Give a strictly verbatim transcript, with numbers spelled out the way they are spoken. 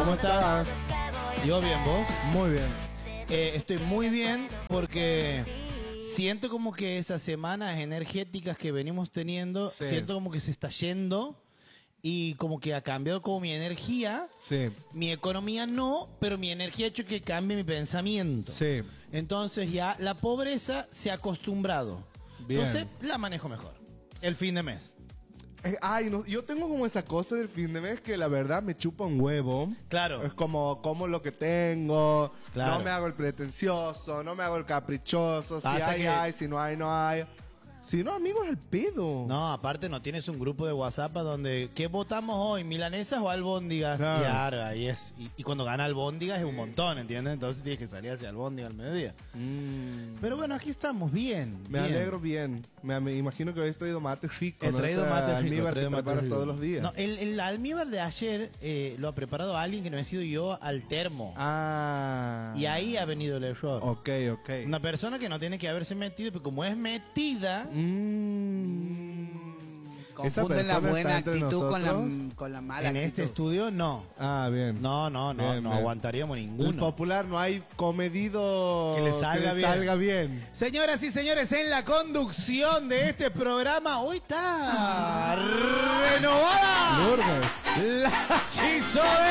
¿Cómo estás? Yo bien, ¿vos? Muy bien. Eh, estoy muy bien porque siento como que esas semanas energéticas que venimos teniendo, Sí. siento como que se está yendo y como que ha cambiado como mi energía. Sí. Mi economía no, pero mi energía ha hecho que cambie mi pensamiento. Sí. Entonces ya la pobreza se ha acostumbrado. Bien. Entonces la manejo mejor. El fin de mes. Eh, ay, no, yo tengo como esa cosa del fin de mes que la verdad me chupa un huevo. Claro. Es como, como lo que tengo. Claro. No me hago el pretencioso, no me hago el caprichoso. Si Pasa hay, que- hay, si no hay, no hay. Si no, amigo, es el pedo. No, aparte no tienes un grupo de WhatsApp donde ¿qué votamos hoy? ¿Milanesas o albóndigas? Claro. Claro, ahí es. Y, y cuando gana albóndigas es un montón, ¿entiendes? Entonces tienes que salir hacia albóndiga al mediodía. Mm. Pero bueno, aquí estamos, bien. Me bien. alegro bien. Me, me imagino que hoy has traído mate rico. He ¿no? traído Esa mate rico, he almíbar traído que mate preparas rico. todos los días. No, el, el almíbar de ayer eh, lo ha preparado alguien que no he sido yo al termo. Ah. Y ahí ha venido el error. Ok, ok. Una persona que no tiene que haberse metido, pero como es metida, Mm. ¿Esa Confunden la persona buena está entre actitud con la, nosotros? con la mala en actitud. este estudio no. Ah, bien. No, no, no, Bien, no bien. aguantaríamos El ninguno. popular no hay comedido Que le salga bien. salga bien. Señoras y señores, en la conducción de este programa, hoy está renovada Lourdes. la Chisobel.